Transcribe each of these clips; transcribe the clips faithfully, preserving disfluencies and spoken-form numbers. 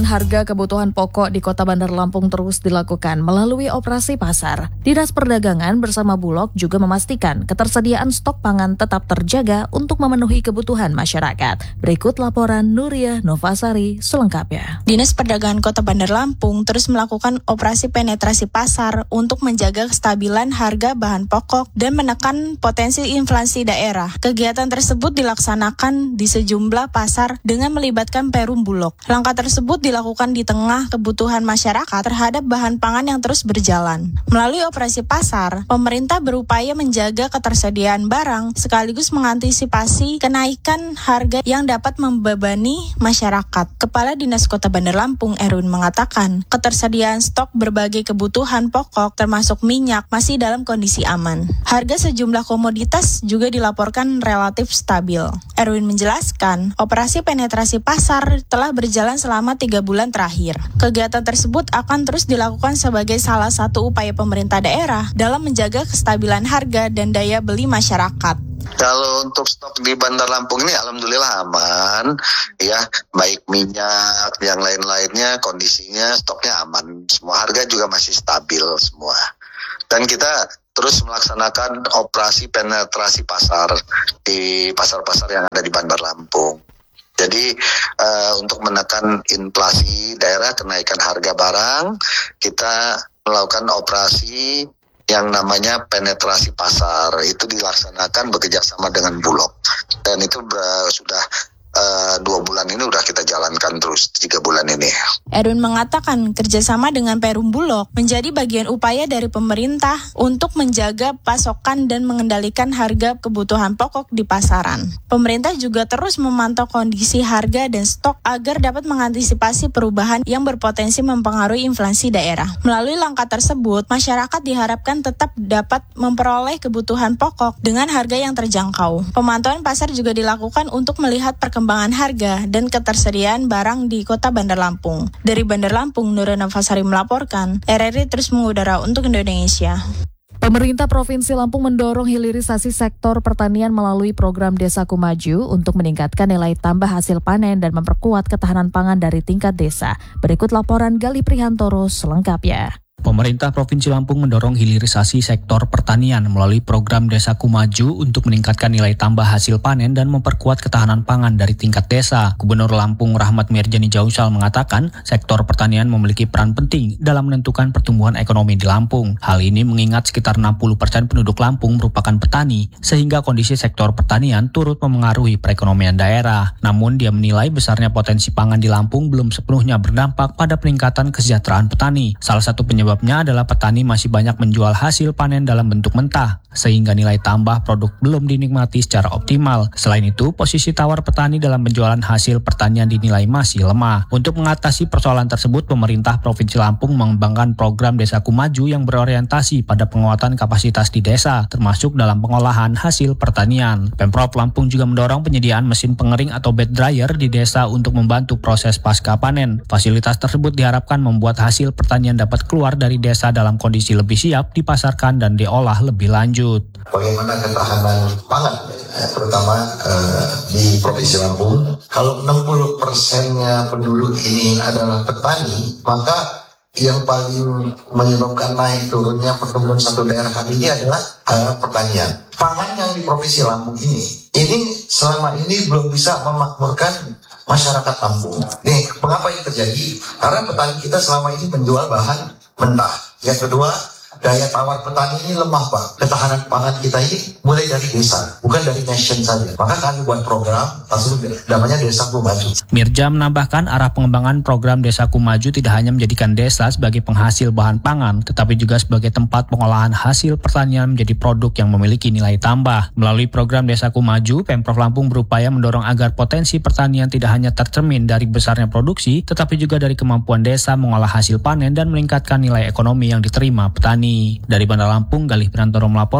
Harga kebutuhan pokok di Kota Bandar Lampung terus dilakukan melalui operasi pasar. Dinas Perdagangan bersama Bulog juga memastikan ketersediaan stok pangan tetap terjaga untuk memenuhi kebutuhan masyarakat. Berikut laporan Nuria Novasari selengkapnya. Dinas Perdagangan Kota Bandar Lampung terus melakukan operasi penetrasi pasar untuk menjaga kestabilan harga bahan pokok dan menekan potensi inflasi daerah. Kegiatan tersebut dilaksanakan di sejumlah pasar dengan melibatkan Perum Bulog. Langkah tersebut dilakukan di tengah kebutuhan masyarakat terhadap bahan pangan yang terus berjalan. Melalui operasi pasar, pemerintah berupaya menjaga ketersediaan barang sekaligus mengantisipasi kenaikan harga yang dapat membebani masyarakat. Kepala Dinas Kota Bandar Lampung Erwin mengatakan, ketersediaan stok berbagai kebutuhan pokok termasuk minyak masih dalam kondisi aman. Harga sejumlah komoditas juga dilaporkan relatif stabil. Erwin menjelaskan, operasi penetrasi pasar telah berjalan selama tiga bulan terakhir. Kegiatan tersebut akan terus dilakukan sebagai salah satu upaya pemerintah daerah dalam menjaga kestabilan harga dan daya beli masyarakat. Kalau untuk stok di Bandar Lampung ini alhamdulillah aman, ya, baik minyak, yang lain-lainnya kondisinya stoknya aman, semua harga juga masih stabil semua. Dan kita terus melaksanakan operasi penetrasi pasar di pasar-pasar yang ada di Bandar Lampung. Jadi uh, untuk menekan inflasi daerah, kenaikan harga barang, kita melakukan operasi yang namanya penetrasi pasar. Itu dilaksanakan bekerjasama dengan Bulog. Dan itu uh, sudah uh, dua bulan ini udah kita jalankan terus, tiga bulan ini. Erwin mengatakan kerjasama dengan Perum Bulog menjadi bagian upaya dari pemerintah untuk menjaga pasokan dan mengendalikan harga kebutuhan pokok di pasaran. Pemerintah juga terus memantau kondisi harga dan stok agar dapat mengantisipasi perubahan yang berpotensi mempengaruhi inflasi daerah. Melalui langkah tersebut, masyarakat diharapkan tetap dapat memperoleh kebutuhan pokok dengan harga yang terjangkau. Pemantauan pasar juga dilakukan untuk melihat perkembangan harga dan ketersediaan barang di Kota Bandar Lampung. Dari Bandar Lampung, Nuria Novasari melaporkan, R R I terus mengudara untuk Indonesia. Pemerintah Provinsi Lampung mendorong hilirisasi sektor pertanian melalui program Desaku Maju untuk meningkatkan nilai tambah hasil panen dan memperkuat ketahanan pangan dari tingkat desa. Berikut laporan Gali Prihantoro selengkapnya. Pemerintah Provinsi Lampung mendorong hilirisasi sektor pertanian melalui program Desaku Maju untuk meningkatkan nilai tambah hasil panen dan memperkuat ketahanan pangan dari tingkat desa. Gubernur Lampung Rahmat Mirjani Jausal mengatakan sektor pertanian memiliki peran penting dalam menentukan pertumbuhan ekonomi di Lampung. Hal ini mengingat sekitar enam puluh persen penduduk Lampung merupakan petani, sehingga kondisi sektor pertanian turut memengaruhi perekonomian daerah. Namun dia menilai besarnya potensi pangan di Lampung belum sepenuhnya berdampak pada peningkatan kesejahteraan petani. Salah satu penyebab Sebabnya adalah petani masih banyak menjual hasil panen dalam bentuk mentah, sehingga nilai tambah produk belum dinikmati secara optimal. Selain itu, posisi tawar petani dalam penjualan hasil pertanian dinilai masih lemah. Untuk mengatasi persoalan tersebut, pemerintah Provinsi Lampung mengembangkan program Desaku Maju yang berorientasi pada penguatan kapasitas di desa, termasuk dalam pengolahan hasil pertanian. Pemprov Lampung juga mendorong penyediaan mesin pengering atau bed dryer di desa untuk membantu proses pasca panen. Fasilitas tersebut diharapkan membuat hasil pertanian dapat keluar dari desa dalam kondisi lebih siap dipasarkan dan diolah lebih lanjut. Bagaimana ketahanan pangan, terutama eh, di Provinsi Lampung. Kalau enam puluh persennya penduduk ini adalah petani, maka yang paling menyebabkan naik turunnya pertumbuhan satu daerah ini adalah eh, pertanian. Pangan yang di Provinsi Lampung ini, ini selama ini belum bisa memakmurkan masyarakat Lampung. Nih, mengapa ini terjadi? Karena petani kita selama ini menjual bahan mentah. Yang kedua, daya tawar petani ini lemah, Pak. Ketahanan pangan kita ini mulai dari desa, bukan dari nation saja. Maka kami buat program, langsung namanya Desaku Maju. Mirja menambahkan arah pengembangan program Desaku Maju tidak hanya menjadikan desa sebagai penghasil bahan pangan, tetapi juga sebagai tempat pengolahan hasil pertanian menjadi produk yang memiliki nilai tambah. Melalui program Desaku Maju, Pemprov Lampung berupaya mendorong agar potensi pertanian tidak hanya tercermin dari besarnya produksi, tetapi juga dari kemampuan desa mengolah hasil panen dan meningkatkan nilai ekonomi yang diterima petani. Dari Bandar Lampung, Galih Prihantoro melaporkan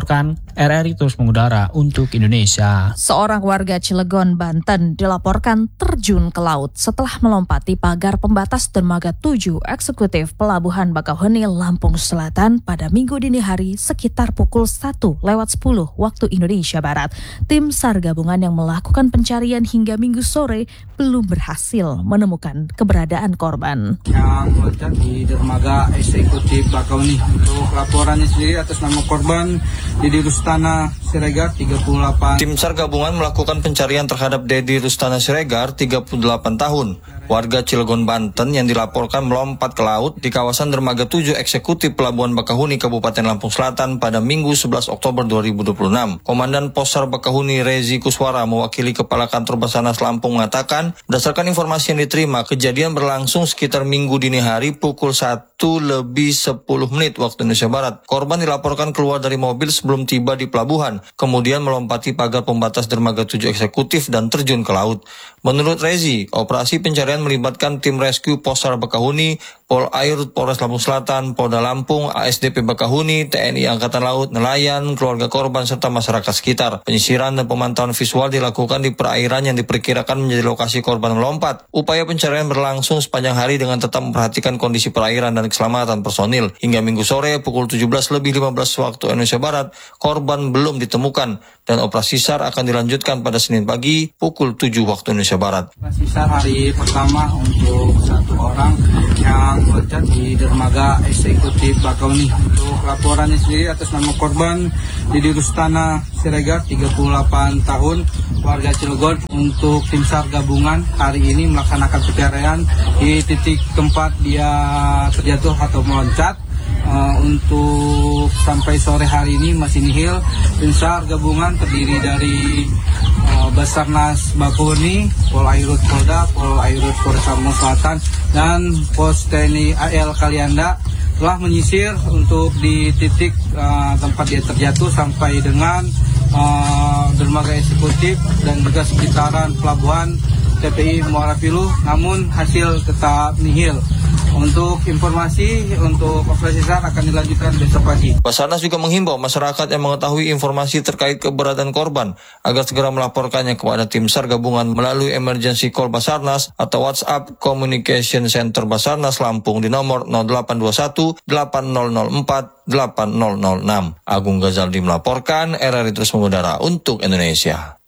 R R I terus mengudara untuk Indonesia. Seorang warga Cilegon, Banten dilaporkan terjun ke laut setelah melompati pagar pembatas dermaga tujuh eksekutif Pelabuhan Bakauheni, Lampung Selatan pada Minggu dini hari sekitar pukul satu lewat sepuluh waktu Indonesia Barat. Tim SAR gabungan yang melakukan pencarian hingga Minggu sore belum berhasil menemukan keberadaan korban. Yang meloncat di dermaga eksekutif Bakauheni. Untuk laporannya sendiri atas nama korban Dedi Rustana Siregar, tiga puluh delapan. Tim SAR gabungan melakukan pencarian terhadap Dedi Rustana Siregar, tiga puluh delapan tahun, warga Cilegon, Banten yang dilaporkan melompat ke laut di kawasan dermaga tujuh eksekutif Pelabuhan Bakauheni, Kabupaten Lampung Selatan pada Minggu sebelas Oktober dua ribu dua puluh enam. Komandan Pos SAR Bakauheni Rezi Kuswara mewakili Kepala Kantor Basarnas Lampung mengatakan, berdasarkan informasi yang diterima, kejadian berlangsung sekitar Minggu dini hari pukul satu lebih sepuluh menit waktu Indonesia Barat. Korban dilaporkan keluar dari mobil sebelum tiba di pelabuhan, kemudian melompati pagar pembatas dermaga tujuh eksekutif dan terjun ke laut. Menurut Rezi, operasi pencarian melibatkan tim rescue Pos SAR Bakauheni, Pol Airut Polres Lampung Selatan, Polda Lampung, A S D P Bakauheni, T N I Angkatan Laut, nelayan, keluarga korban, serta masyarakat sekitar. Penyisiran dan pemantauan visual dilakukan di perairan yang diperkirakan menjadi lokasi korban melompat. Upaya pencarian berlangsung sepanjang hari dengan tetap memperhatikan kondisi perairan dan keselamatan personil. Hingga Minggu sore pukul tujuh belas lebih lima belas waktu Indonesia Barat, korban belum ditemukan dan operasi SAR akan dilanjutkan pada Senin pagi pukul tujuh waktu Indonesia Barat. Operasi SAR hari pertama untuk satu orang yang meloncat di dermaga eksekutif Bakauheni. Untuk laporannya sendiri atas nama korban Dedi Rustana Siregar, tiga puluh delapan tahun, warga Cilegon. Untuk tim SAR gabungan hari ini melaksanakan pencarian di titik tempat dia terjatuh atau meloncat. Uh, untuk sampai sore hari ini masih nihil. Tim SAR gabungan terdiri dari uh, Basarnas Bakauheni, Pol Airut Polda, Pol Airut Polres Lampung Selatan, dan Pos T N I A L Kalianda telah menyisir untuk di titik uh, tempat dia terjatuh sampai dengan uh, dermaga eksekutif dan juga sekitaran pelabuhan T P I Muara Piluh, namun hasil tetap nihil. Untuk informasi untuk operasi SAR akan dilanjutkan besok pagi. Basarnas juga menghimbau masyarakat yang mengetahui informasi terkait keberadaan korban agar segera melaporkannya kepada tim SAR gabungan melalui emergency call Basarnas atau WhatsApp Communication Center Basarnas Lampung di nomor nol delapan dua satu delapan nol nol empat delapan nol nol enam. Agung Ghazaldi melaporkan, R R I terus mengudara untuk Indonesia.